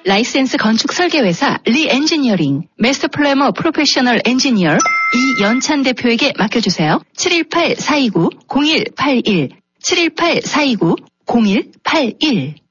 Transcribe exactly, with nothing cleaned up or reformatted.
라이센스 건축 설계회사 리 엔지니어링, 마스터 플래머 프로페셔널 엔지니어 이연찬 대표에게 맡겨주세요. 칠일팔 사이구 공일팔일 칠일팔 사이구 공일팔일